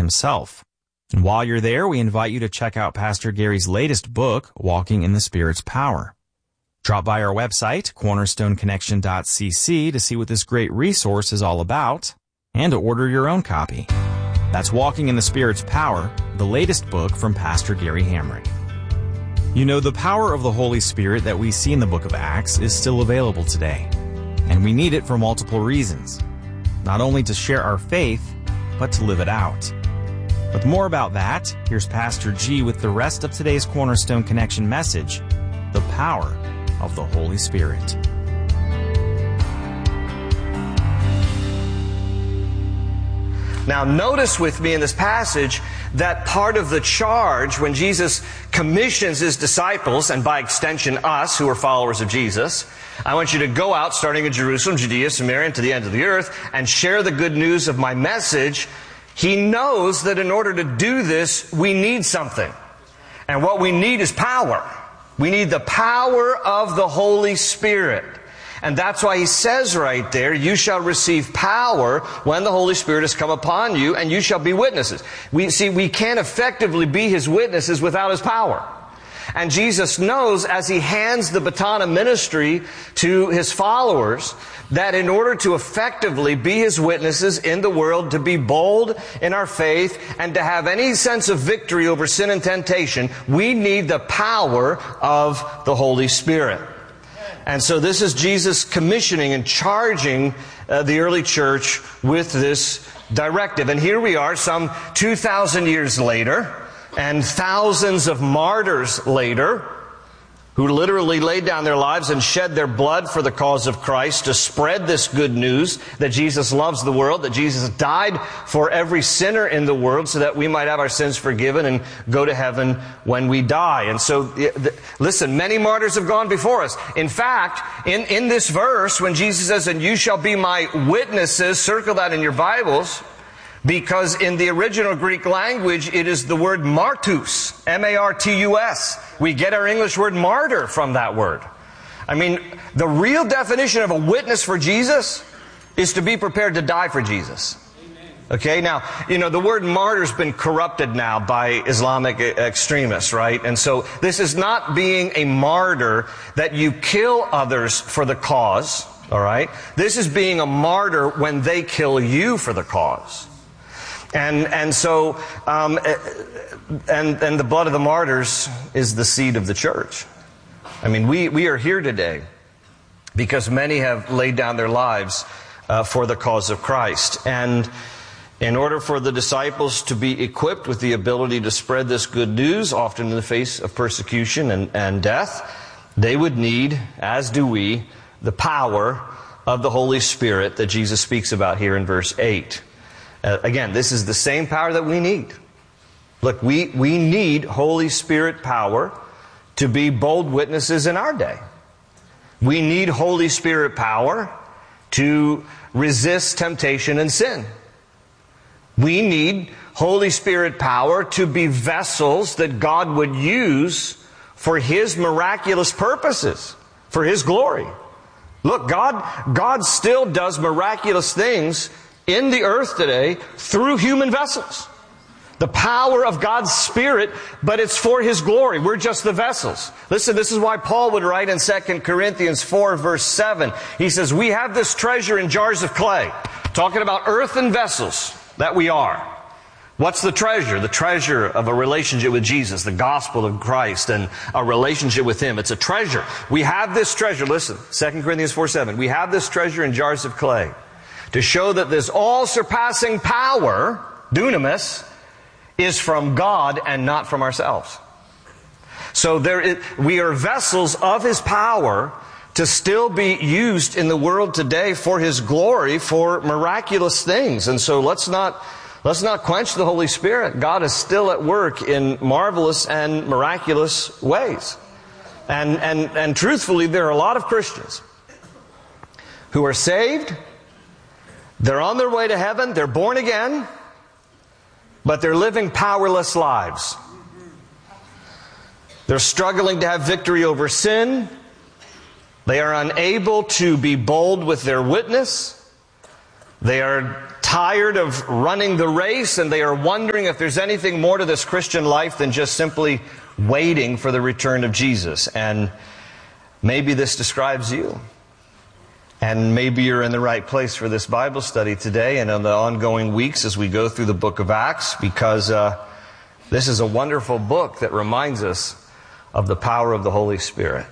himself. And while you're there, we invite you to check out Pastor Gary's latest book, Walking in the Spirit's Power. Drop by our website, cornerstoneconnection.cc, to see what this great resource is all about and to order your own copy. That's Walking in the Spirit's Power, the latest book from Pastor Gary Hamrick. You know, the power of the Holy Spirit that we see in the book of Acts is still available today, and we need it for multiple reasons. Not only to share our faith, but to live it out. With more about that, here's Pastor G with the rest of today's Cornerstone Connection message, the power of the Holy Spirit. Now notice with me in this passage that part of the charge when Jesus commissions His disciples, and by extension us who are followers of Jesus, I want you to go out starting in Jerusalem, Judea, Samaria, and to the end of the earth and share the good news of my message. He knows that in order to do this, we need something. And what we need is power. We need the power of the Holy Spirit. And that's why He says right there, you shall receive power when the Holy Spirit has come upon you, and you shall be witnesses. We can't effectively be His witnesses without His power. And Jesus knows as He hands the baton of ministry to His followers that in order to effectively be His witnesses in the world, to be bold in our faith, and to have any sense of victory over sin and temptation, we need the power of the Holy Spirit. And so this is Jesus commissioning and charging the early church with this directive. And here we are some 2,000 years later, and thousands of martyrs later, who literally laid down their lives and shed their blood for the cause of Christ to spread this good news that Jesus loves the world, that Jesus died for every sinner in the world so that we might have our sins forgiven and go to heaven when we die. And so, listen, many martyrs have gone before us. In fact, in this verse, when Jesus says, and you shall be my witnesses, circle that in your Bibles, because in the original Greek language, it is the word martus, M-A-R-T-U-S. We get our English word martyr from that word. I mean, the real definition of a witness for Jesus is to be prepared to die for Jesus. Okay, now, you know, the word martyr's been corrupted now by Islamic extremists, right? And so this is not being a martyr that you kill others for the cause, all right? This is being a martyr when they kill you for the cause. And the blood of the martyrs is the seed of the church. I mean, we are here today because many have laid down their lives for the cause of Christ. And in order for the disciples to be equipped with the ability to spread this good news, often in the face of persecution and death, they would need, as do we, the power of the Holy Spirit that Jesus speaks about here in verse 8. Again, this is the same power that we need. Look, we need Holy Spirit power to be bold witnesses in our day. We need Holy Spirit power to resist temptation and sin. We need Holy Spirit power to be vessels that God would use for His miraculous purposes, for His glory. Look, God still does miraculous things in the earth today through human vessels. The power of God's Spirit, but it's for His glory. We're just the vessels. Listen, this is why Paul would write in 2 Corinthians 4 verse 7. He says, we have this treasure in jars of clay. Talking about earthen vessels that we are. What's the treasure? The treasure of a relationship with Jesus, the gospel of Christ, and a relationship with Him. It's a treasure. We have this treasure. Listen, 2 Corinthians 4:7. We have this treasure in jars of clay to show that this all-surpassing power, dunamis, is from God and not from ourselves. So we are vessels of His power to still be used in the world today for His glory, for miraculous things. And so let's not quench the Holy Spirit. God is still at work in marvelous and miraculous ways. And truthfully, there are a lot of Christians who are saved, they're on their way to heaven, they're born again, but they're living powerless lives. They're struggling to have victory over sin. They are unable to be bold with their witness. They are tired of running the race, and they are wondering if there's anything more to this Christian life than just simply waiting for the return of Jesus. And maybe this describes you. And maybe you're in the right place for this Bible study today and in the ongoing weeks as we go through the book of Acts, because this is a wonderful book that reminds us of the power of the Holy Spirit.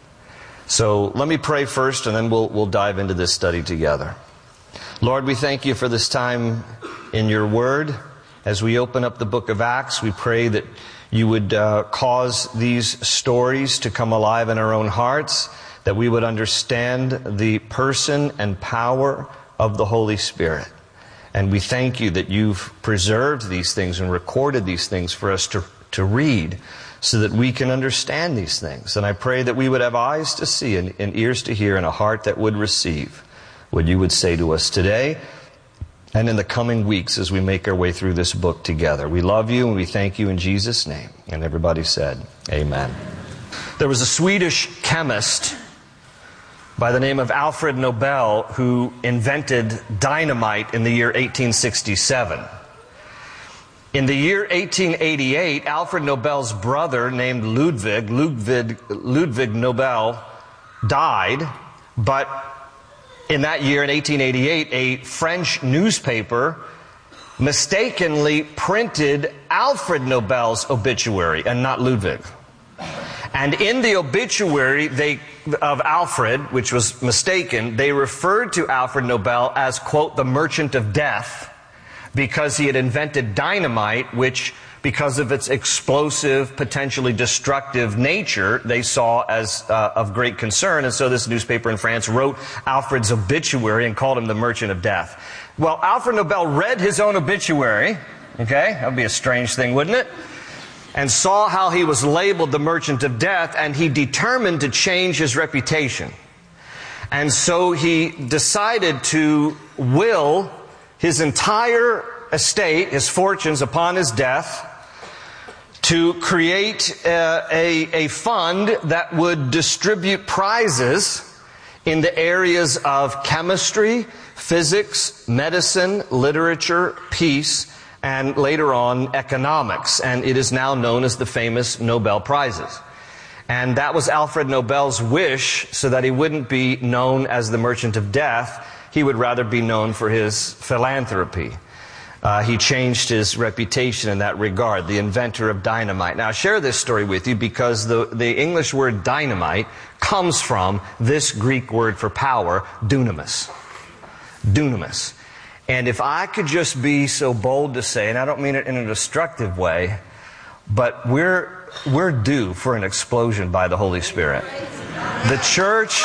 So let me pray first, and then we'll dive into this study together. Lord, we thank you for this time in your word. As we open up the book of Acts, we pray that you would cause these stories to come alive in our own hearts, that we would understand the person and power of the Holy Spirit. And we thank you that you've preserved these things and recorded these things for us to read so that we can understand these things. And I pray that we would have eyes to see and ears to hear and a heart that would receive what you would say to us today and in the coming weeks as we make our way through this book together. We love you and we thank you in Jesus' name. And everybody said, amen. There was a Swedish chemist by the name of Alfred Nobel who invented dynamite in the year 1867. In the year 1888, Alfred Nobel's brother named Ludwig Nobel died, but in that year, in 1888, a French newspaper mistakenly printed Alfred Nobel's obituary and not Ludwig. And in the obituary of Alfred, which was mistaken, they referred to Alfred Nobel as, quote, the merchant of death, because he had invented dynamite, which, because of its explosive, potentially destructive nature, they saw as of great concern. And so this newspaper in France wrote Alfred's obituary and called him the merchant of death. Well, Alfred Nobel read his own obituary, okay? That would be a strange thing, wouldn't it? And saw how he was labeled the merchant of death, and he determined to change his reputation. And so he decided to will his entire estate, his fortunes upon his death, to create a fund that would distribute prizes in the areas of chemistry, physics, medicine, literature, peace, and later on economics. And it is now known as the famous Nobel Prizes. And that was Alfred Nobel's wish, so that he wouldn't be known as the merchant of death. He would rather be known for his philanthropy. He changed his reputation in that regard, the inventor of dynamite. Now, I share this story with you because the English word dynamite comes from this Greek word for power, dunamis. Dunamis. And if I could just be so bold to say, and I don't mean it in a destructive way, but we're due for an explosion by the Holy Spirit. The church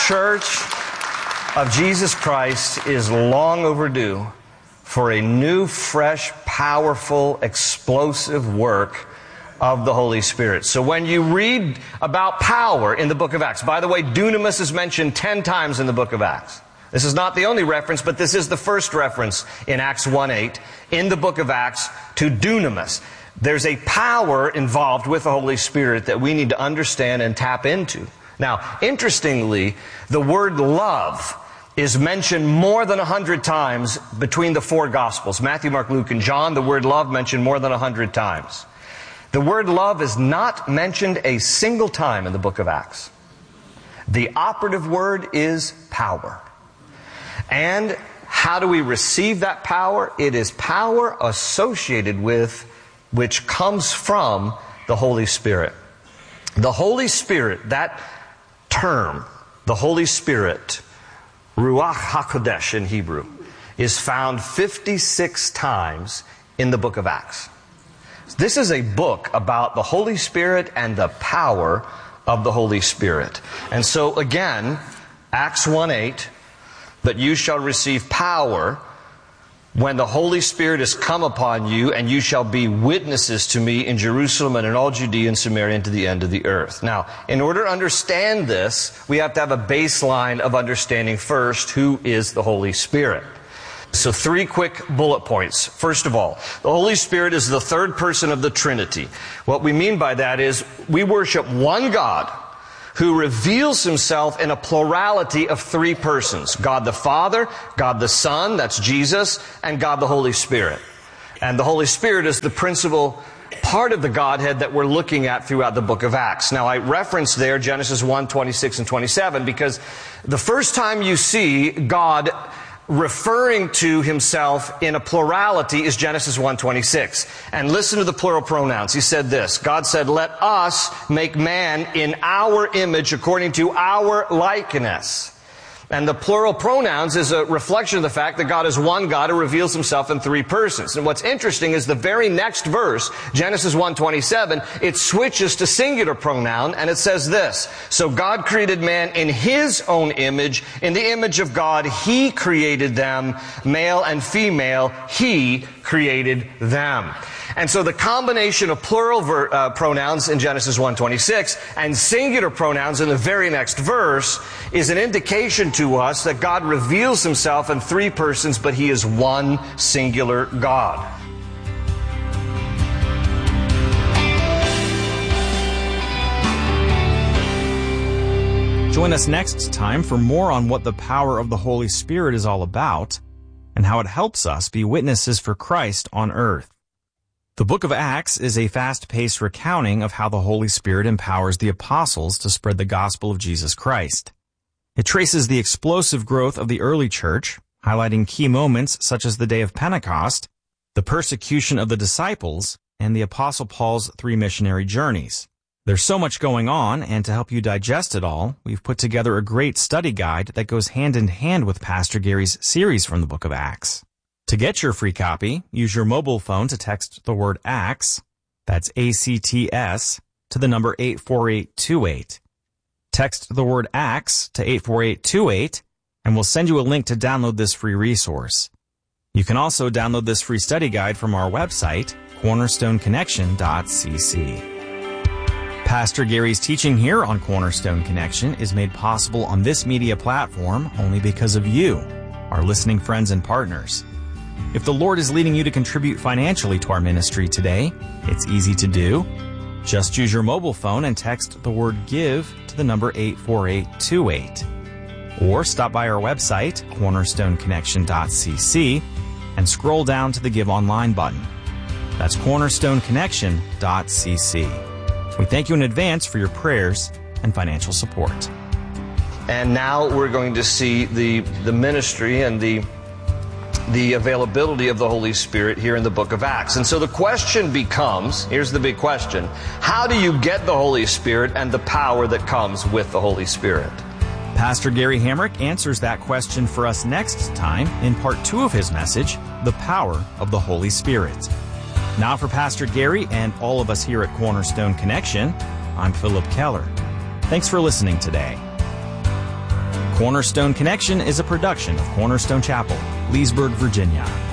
of Jesus Christ is long overdue for a new, fresh, powerful, explosive work of the Holy Spirit. So when you read about power in the book of Acts, by the way, dunamis is mentioned 10 times in the book of Acts. This is not the only reference, but this is the first reference in Acts 1:8 in the book of Acts to dunamis. There's a power involved with the Holy Spirit that we need to understand and tap into. Now, interestingly, the word love is mentioned more than 100 times between the four Gospels. Matthew, Mark, Luke, and John, the word love mentioned more than 100 times. The word love is not mentioned a single time in the book of Acts. The operative word is power. And how do we receive that power? It is power associated with, which comes from the Holy Spirit. The Holy Spirit, that term, the Holy Spirit, Ruach HaKodesh in Hebrew, is found 56 times in the book of Acts. This is a book about the Holy Spirit and the power of the Holy Spirit. And so again, Acts 1:8, but you shall receive power when the Holy Spirit has come upon you, and you shall be witnesses to me in Jerusalem and in all Judea and Samaria and to the end of the earth. Now, in order to understand this, we have to have a baseline of understanding first who is the Holy Spirit. So 3 quick bullet points. First of all, the Holy Spirit is the third person of the Trinity. What we mean by that is we worship one God who reveals himself in a plurality of three persons. God the Father, God the Son, that's Jesus, and God the Holy Spirit. And the Holy Spirit is the principal part of the Godhead that we're looking at throughout the book of Acts. Now, I referenced there Genesis 1, 26 and 27, because the first time you see God referring to himself in a plurality is Genesis 1:26. And listen to the plural pronouns. He said this, God said, "Let us make man in our image according to our likeness." And the plural pronouns is a reflection of the fact that God is one God who reveals himself in three persons. And what's interesting is the very next verse, Genesis 1:27, it switches to singular pronoun and it says this, "So God created man in his own image. In the image of God, he created them. Male and female, he created them." And so the combination of plural pronouns in Genesis 1:26 and singular pronouns in the very next verse is an indication to us that God reveals himself in three persons, but he is one singular God. Join us next time for more on what the power of the Holy Spirit is all about and how it helps us be witnesses for Christ on earth. The book of Acts is a fast-paced recounting of how the Holy Spirit empowers the apostles to spread the gospel of Jesus Christ. It traces the explosive growth of the early church, highlighting key moments such as the day of Pentecost, the persecution of the disciples, and the Apostle Paul's 3 missionary journeys. There's so much going on, and to help you digest it all, we've put together a great study guide that goes hand in hand with Pastor Gary's series from the book of Acts. To get your free copy, use your mobile phone to text the word ACTS, that's ACTS, to the number 84828. Text the word ACTS to 84828, and we'll send you a link to download this free resource. You can also download this free study guide from our website, cornerstoneconnection.cc. Pastor Gary's teaching here on Cornerstone Connection is made possible on this media platform only because of you, our listening friends and partners. If the Lord is leading you to contribute financially to our ministry today, it's easy to do. Just use your mobile phone and text the word GIVE to the number 84828. Or stop by our website, cornerstoneconnection.cc, and scroll down to the Give Online button. That's cornerstoneconnection.cc. We thank you in advance for your prayers and financial support. And now we're going to see the ministry and the availability of the Holy Spirit here in the book of Acts. And so the question becomes, here's the big question, how do you get the Holy Spirit and the power that comes with the Holy Spirit? Pastor Gary Hamrick answers that question for us next time in part 2 of his message, The Power of the Holy Spirit. Now for Pastor Gary and all of us here at Cornerstone Connection, I'm Philip Keller. Thanks for listening today. Cornerstone Connection is a production of Cornerstone Chapel, Leesburg, Virginia.